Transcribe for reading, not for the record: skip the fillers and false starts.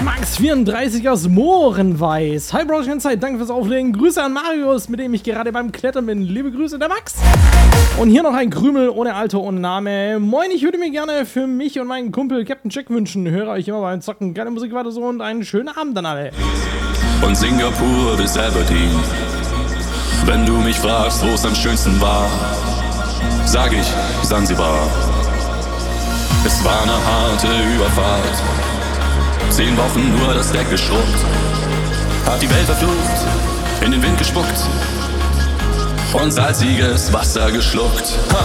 Max34 aus Mohrenweiß. Hi Broschen Zeit, danke fürs Auflegen. Grüße an Marius, mit dem ich gerade beim Klettern bin. Liebe Grüße, der Max. Und hier noch ein Krümel ohne Alter, ohne Name. Moin, ich würde mir gerne für mich und meinen Kumpel Captain Jack wünschen. Höre euch immer beim Zocken. Geile Musik weiter so und einen schönen Abend an alle. Von Singapur bis Aberdeen. Wenn du mich fragst, wo es am schönsten war, sag ich Sansibar. Es war eine harte Überfahrt. 10 Wochen nur das Deck geschrubbt. Hat die Welt verflucht, in den Wind gespuckt und salziges Wasser geschluckt. Ha!